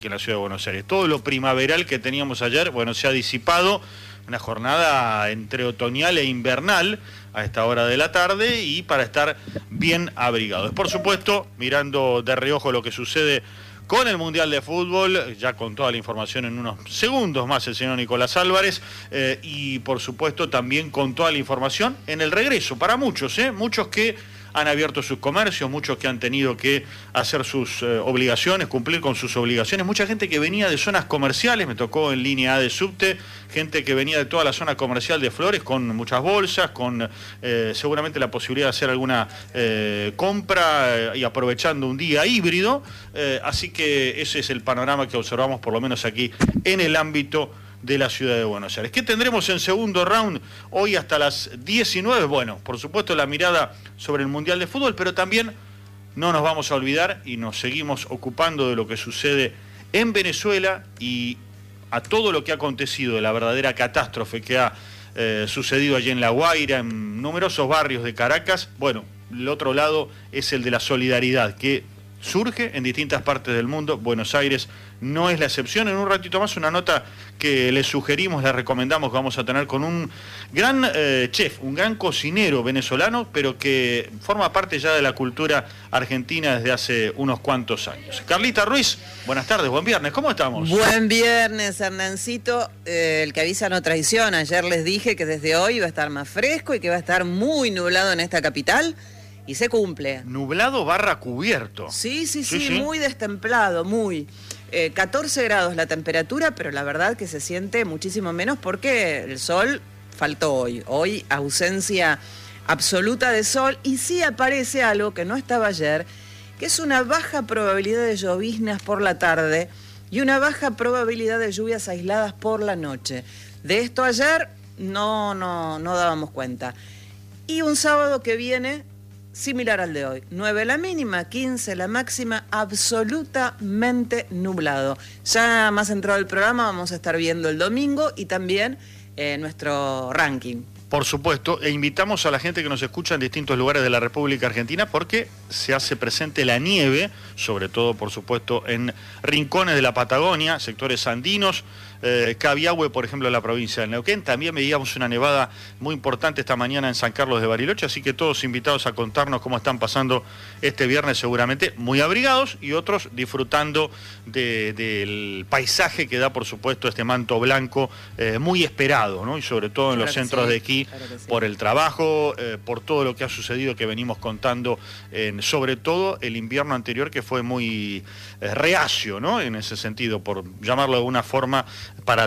en la ciudad de Buenos Aires. Todo lo primaveral que teníamos ayer, bueno, se ha disipado. Una jornada entre otoñal e invernal a esta hora de la tarde y para estar bien abrigados. Por supuesto, mirando de reojo lo que sucede con el Mundial de Fútbol, ya con toda la información en unos segundos más el señor Nicolás Álvarez, y por supuesto también con toda la información en el regreso, para muchos, muchos que han abierto sus comercios, muchos que han tenido que hacer sus obligaciones, cumplir con sus obligaciones, mucha gente que venía de zonas comerciales, me tocó en línea A de subte, gente que venía de toda la zona comercial de Flores con muchas bolsas, con seguramente la posibilidad de hacer alguna compra y aprovechando un día híbrido, así que ese es el panorama que observamos por lo menos aquí en el ámbito de la ciudad de Buenos Aires. ¿Qué tendremos en segundo round hoy hasta las 19? Bueno, por supuesto la mirada sobre el Mundial de Fútbol, pero también no nos vamos a olvidar y nos seguimos ocupando de lo que sucede en Venezuela y a todo lo que ha acontecido, de la verdadera catástrofe que ha sucedido allí en La Guaira, en numerosos barrios de Caracas. Bueno, el otro lado es el de la solidaridad, que surge en distintas partes del mundo. Buenos Aires no es la excepción. En un ratito más una nota que les sugerimos, les recomendamos, que vamos a tener con un gran chef, un gran cocinero venezolano, pero que forma parte ya de la cultura argentina desde hace unos cuantos años. Carlita Ruiz, buenas tardes, buen viernes, ¿cómo estamos? Buen viernes, Hernancito. El que avisa no traiciona. Ayer les dije que desde hoy va a estar más fresco y que va a estar muy nublado en esta capital. Y se cumple. Nublado / cubierto. Sí, muy destemplado, muy. 14 grados la temperatura, pero la verdad que se siente muchísimo menos porque el sol faltó hoy. Hoy ausencia absoluta de sol y sí aparece algo que no estaba ayer, que es una baja probabilidad de lloviznas por la tarde y una baja probabilidad de lluvias aisladas por la noche. De esto ayer no dábamos cuenta. Y un sábado que viene similar al de hoy, 9 la mínima, 15 la máxima, absolutamente nublado. Ya más entrado el programa vamos a estar viendo el domingo y también nuestro ranking. Por supuesto, e invitamos a la gente que nos escucha en distintos lugares de la República Argentina porque se hace presente la nieve, sobre todo, por supuesto, en rincones de la Patagonia, sectores andinos, Cabiahue, por ejemplo, en la provincia de Neuquén. También veíamos una nevada muy importante esta mañana en San Carlos de Bariloche, así que todos invitados a contarnos cómo están pasando este viernes, seguramente muy abrigados y otros disfrutando del paisaje que da, por supuesto, este manto blanco muy esperado, ¿no? Y sobre todo en los centros de esquí, por el trabajo, por todo lo que ha sucedido que venimos contando, sobre todo el invierno anterior, que fue muy reacio, ¿no? En ese sentido, por llamarlo de alguna forma, para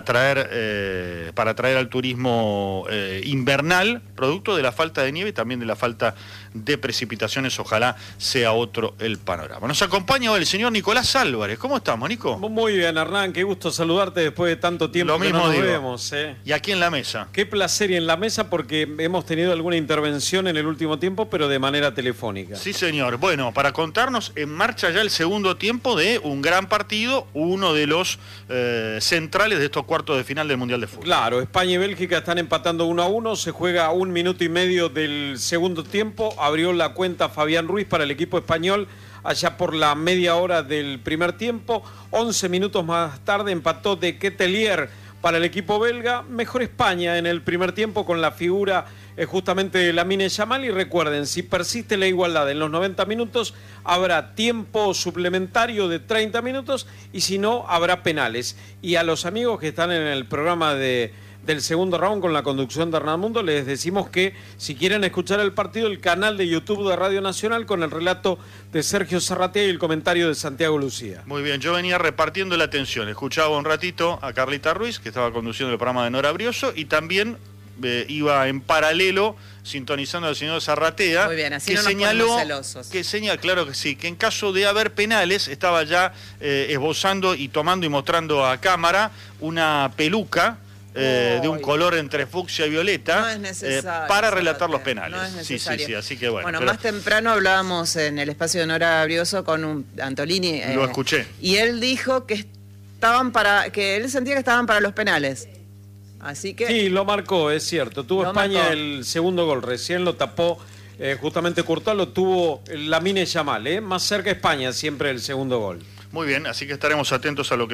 atraer al turismo invernal, producto de la falta de nieve y también de la falta de precipitaciones. Ojalá sea otro el panorama. Nos acompaña hoy el señor Nicolás Álvarez. ¿Cómo estamos, Nico? Muy bien, Hernán, qué gusto saludarte después de tanto tiempo. Lo mismo que no nos digo. vemos. Y aquí en la mesa. Qué placer, y en la mesa, porque hemos tenido alguna intervención en el último tiempo, pero de manera telefónica. Sí, señor. Bueno, para contarnos, en marcha ya el segundo tiempo de un gran partido, uno de los centrales de estos cuartos de final del Mundial de Fútbol. Claro, España y Bélgica están empatando 1-1, se juega 1 minuto y medio del segundo tiempo, abrió la cuenta Fabián Ruiz para el equipo español allá por la media hora del primer tiempo. 11 minutos más tarde empató De Ketelaere para el equipo belga. Mejor España en el primer tiempo con la figura justamente de Lamine Yamal. Y recuerden, si persiste la igualdad en los 90 minutos, habrá tiempo suplementario de 30 minutos y si no, habrá penales. Y a los amigos que están en el programa del segundo round con la conducción de Hernán Mundo, les decimos que si quieren escuchar el partido, el canal de YouTube de Radio Nacional con el relato de Sergio Zarratea y el comentario de Santiago Lucía. Muy bien, yo venía repartiendo la atención, escuchaba un ratito a Carlita Ruiz, que estaba conduciendo el programa de Nora Brioso, y también iba en paralelo sintonizando al señor Zarratea. Muy bien, así que no nos señaló ponemos celosos. que señala, claro que sí, que en caso de haber penales estaba ya esbozando y tomando y mostrando a cámara una peluca de un color entre fucsia y violeta, no es necesario, para relatar los penales. No es necesario. Sí, así que bueno. Bueno, más temprano hablábamos en el espacio de Nora Brioso con un Antolini. Lo escuché. Y él dijo que que él sentía que estaban para los penales. Así que... Sí, lo marcó, es cierto. Tuvo España marcó el segundo gol, recién lo tapó justamente Courtois, lo tuvo Lamine Yamal, más cerca España siempre el segundo gol. Muy bien, así que estaremos atentos a lo que